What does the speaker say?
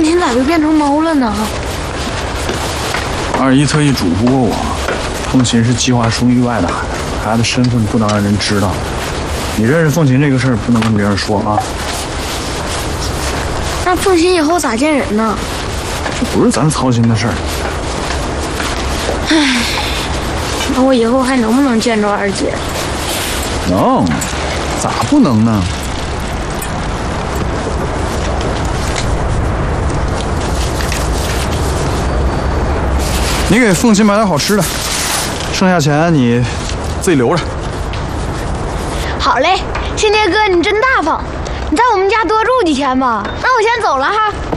亲咋就变成猫了呢？ 二姨特意嘱咐过我，凤琴是计划生育外的孩子，孩子身份不能让人知道。你认识凤琴这个事儿不能跟别人说啊。 那凤琴以后咋见人呢？ 这不是咱操心的事儿。 唉，那我以后还能不能见着二姐？ 能，咋不能呢？你给凤琴买点好吃的，剩下钱你自己留着。 好嘞，亲爹哥你真大方，你在我们家多住几天吧。那我先走了哈。